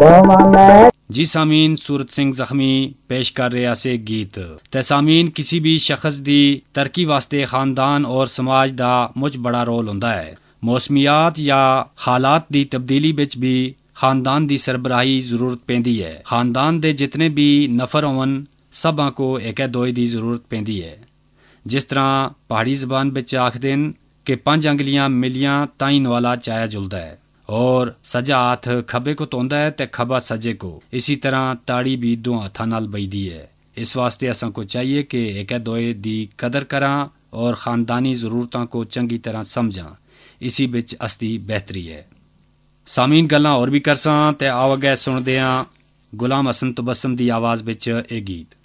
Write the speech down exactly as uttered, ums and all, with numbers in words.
ਜੀ ਸਾਮੀਨ, ਸੂਰਤ ਸਿੰਘ ਜ਼ਖਮੀ ਪੇਸ਼ ਕਰ ਰਿਹਾ ਸੀ ਗੀਤ। ਤੇ ਸਾਮੀਨ, ਕਿਸੇ ਵੀ ਸ਼ਖਸ ਦੀ ਤਰੱਕੀ ਵਾਸਤੇ ਖਾਨਦਾਨ ਔਰ ਸਮਾਜ ਦਾ ਮੁੱਝ ਬੜਾ ਰੋਲ ਹੁੰਦਾ ਹੈ। ਮੌਸਮੀਆਤ ਜਾਂ ਹਾਲਾਤ ਦੀ ਤਬਦੀਲੀ ਵਿੱਚ ਵੀ ਖਾਨਦਾਨ ਦੀ ਸਰਬਰਾਹੀ ਜ਼ਰੂਰਤ ਪੈਂਦੀ ਹੈ। ਖਾਨਦਾਨ ਦੇ ਜਿਤਨੇ ਵੀ ਨਫਰ ਹੋਣ ਸਭਾਂ ਕੋ ਇੱਕ ਦੋਏ ਦੀ ਜ਼ਰੂਰਤ ਪੈਂਦੀ ਹੈ। ਜਿਸ ਤਰ੍ਹਾਂ ਪਹਾੜੀ ਜ਼ਬਾਨ ਵਿੱਚ ਆਖਦੇ ਨੇ ਕਿ ਪੰਜ ਅੰਗਲੀਆਂ ਮਿਲੀਆਂ ਤਾਈ ਨਵਾਲਾ ਚਾਇਆ ਜੁਲਦਾ ਹੈ, ਔਰ ਸੱਜਾ ਹੱਥ ਖੱਬੇ ਕੋ ਧੋਂਦਾ ਹੈ ਤੇ ਖੱਬਾ ਸੱਜੇ ਕੋ। ਇਸੀ ਤਰ੍ਹਾਂ ਤਾੜੀ ਵੀ ਦੋ ਹੱਥਾਂ ਨਾਲ ਬਈਦੀ ਹੈ। ਇਸ ਵਾਸਤੇ ਅਸਾਂ ਕੋ ਚਾਹੀਏ ਕਿ ਇੱਕ ਦੋਏ ਦੀ ਕਦਰ ਕਰਾਂ ਔਰ ਖਾਨਦਾਨੀ ਜ਼ਰੂਰਤਾਂ ਕੋ ਚੰਗੀ ਤਰ੍ਹਾਂ ਸਮਝਾਂ। ਇਸੀ ਵਿੱਚ ਅਸਦੀ ਬਿਹਤਰੀ ਹੈ। ਸਾਮੀਨ, ਗੱਲਾਂ ਹੋਰ ਵੀ ਕਰਸਾਂ ਤੇ ਆਓ ਅੱਗੇ ਸੁਣਦੇ ਹਾਂ ਗੁਲਾਮ ਹਸਨ ਤਬਸਮ ਦੀ ਆਵਾਜ਼ ਵਿੱਚ ਇਹ ਗੀਤ।